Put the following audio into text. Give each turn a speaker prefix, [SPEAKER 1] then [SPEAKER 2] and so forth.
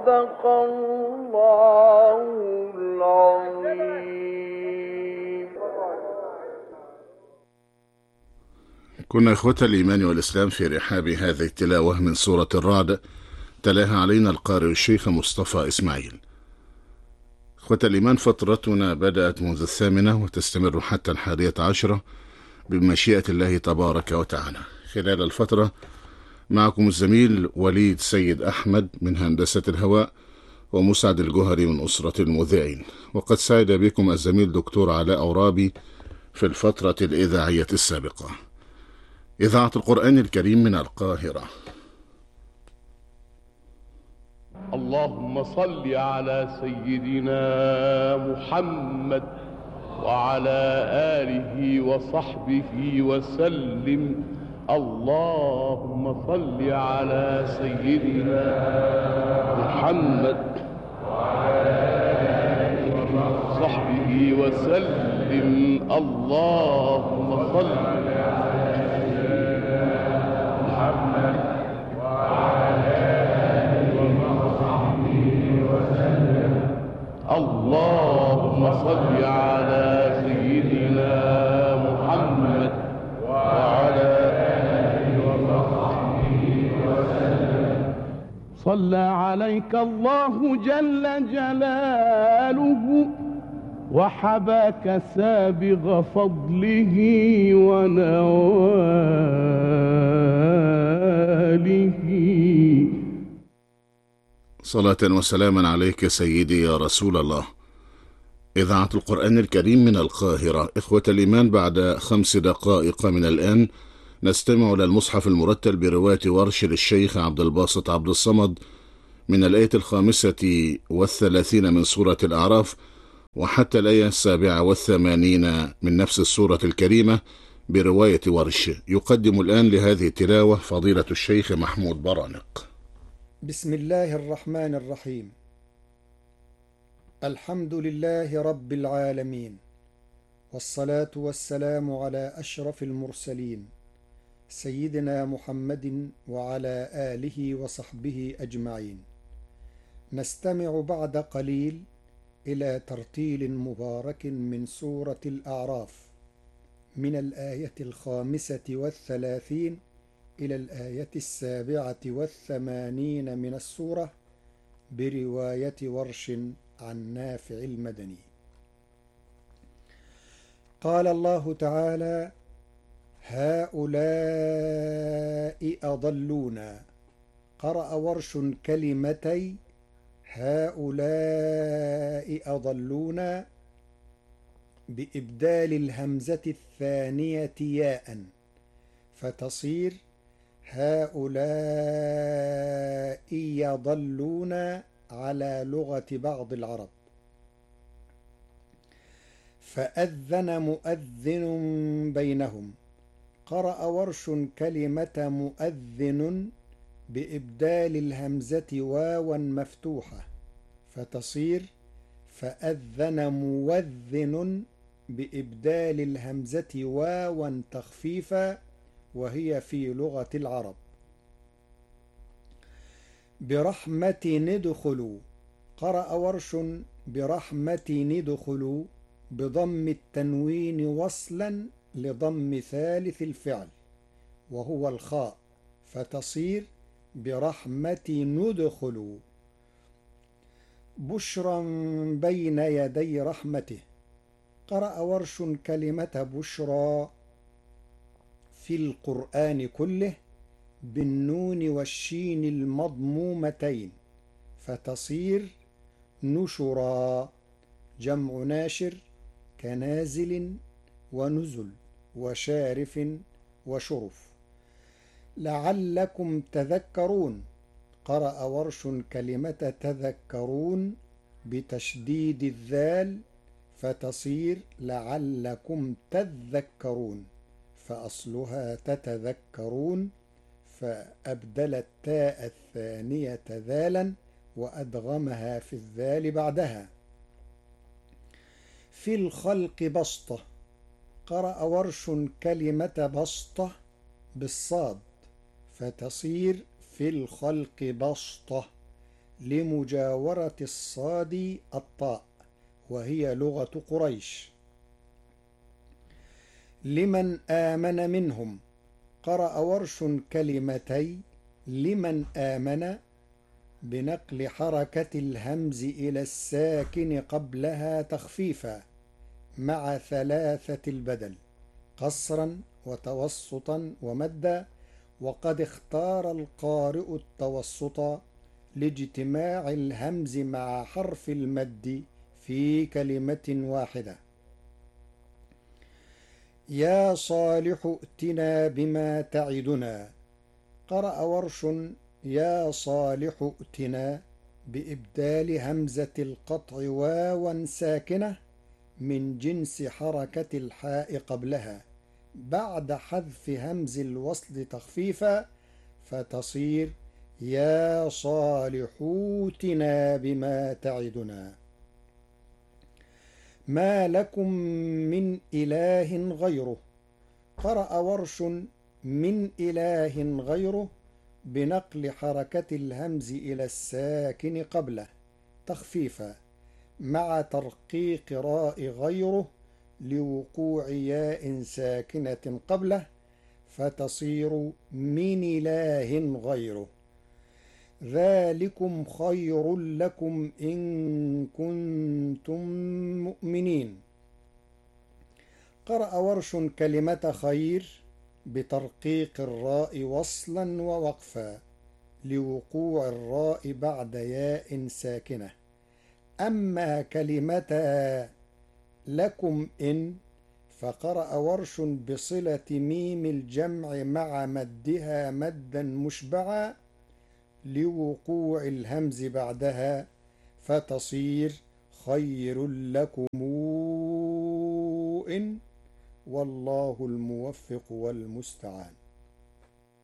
[SPEAKER 1] صدق الله العظيم.
[SPEAKER 2] كنا إخوة الإيمان والإسلام في رحاب هذه التلاوة من سورة الرعد، تلاها علينا القارئ الشيخ مصطفى إسماعيل. إخوة الإيمان، فترتنا بدأت منذ 8 وتستمر حتى 11 بمشيئة الله تبارك وتعالى. خلال الفترة معكم الزميل وليد سيد أحمد من هندسة الهواء، ومسعد الجهري من أسرة المذيعين، وقد سعد بكم الزميل دكتور علاء عرابي في الفترة الإذاعية السابقة. إذاعة القرآن الكريم من القاهرة.
[SPEAKER 3] اللهم صل على سيدنا محمد وعلى آله وصحبه وسلم. اللهم صل على سيدنا محمد وعلى آله وصحبه وسلم. اللهم صل على سيدنا محمد وعلى آله وصحبه وسلم. اللهم صل على سيدنا محمد وعلى آله وصحبه وسلم. صلى عليك الله جل جلاله وحباك سابغ فضله ونواله.
[SPEAKER 2] صلاة وسلاما عليك سيدي يا رسول الله. إذاعة القرآن الكريم من القاهرة. إخوة الإيمان، بعد 5 دقائق من الآن نستمع إلى المصحف المرتل برواية ورش للشيخ عبد الباسط عبد الصمد من الآية 35 من سورة الأعراف وحتى الآية 87 من نفس السورة الكريمة برواية ورش. يقدم الآن لهذه التلاوة فضيلة الشيخ محمود برانق.
[SPEAKER 4] بسم الله الرحمن الرحيم. الحمد لله رب العالمين، والصلاة والسلام على أشرف المرسلين سيدنا محمد وعلى آله وصحبه أجمعين. نستمع بعد قليل إلى ترتيل مبارك من سورة الأعراف من الآية 35 إلى الآية 87 من السورة برواية ورش عن نافع المدني. قال الله تعالى: هؤلاء أضلونا. قرأ ورش كلمتي هؤلاء أضلونا بإبدال الهمزة الثانية ياء فتصير هؤلاء يضلون على لغة بعض العرب. فأذن مؤذن بينهم. قرأ ورش كلمة مؤذن بإبدال الهمزة واوا مفتوحة فتصير فأذن موذن بإبدال الهمزة واوا تخفيفا وهي في لغة العرب. برحمة ندخلوا. قرأ ورش برحمة ندخلوا بضم التنوين وصلا لضم ثالث الفعل وهو الخاء فتصير برحمة ندخلوا. بشرا بين يدي رحمته. قرأ ورش كلمة بشرى في القرآن كله بالنون والشين المضمومتين فتصير نشرا. جمع ناشر كنازل ونزل وشارف وشرف. لعلكم تذكرون. قرأ ورش كلمة تذكرون بتشديد الذال فتصير لعلكم تذكرون فأصلها تتذكرون فأبدل التاء الثانية ذالا وأدغمها في الذال بعدها. في الخلق بسطة. قرأ ورش كلمة بسطة بالصاد فتصير في الخلق بسطة لمجاورة الصاد الطاء، وهي لغة قريش. لمن آمن منهم، قرأ ورش كلمتي لمن آمن بنقل حركة الهمز إلى الساكن قبلها تخفيفا مع ثلاثة البدل قصرا وتوسطا ومدا، وقد اختار القارئ التوسط لاجتماع الهمز مع حرف المد في كلمة واحدة. يا صالح ائتنا بما تعدنا، قرأ ورش يا صالح ائتنا بإبدال همزة القطع واوا ساكنة من جنس حركة الحاء قبلها بعد حذف همز الوصل تخفيفا، فتصير يا صالح ائتنا بما تعدنا. ما لكم من إله غيره، قرأ ورش من إله غيره بنقل حركة الهمز إلى الساكن قبله تخفيفا مع ترقيق راء غيره لوقوع ياء ساكنة قبله، فتصير من إله غيره. ذلكم خير لكم إن كنتم مؤمنين، قرأ ورش كلمة خير بترقيق الراء وصلا ووقفا لوقوع الراء بعد ياء ساكنة. أما كلمة لكم إن، فقرأ ورش بصلة ميم الجمع مع مدها مدا مشبعا لوقوع الهمز بعدها، فتصير خير لكم إن، والله الموفق والمستعان.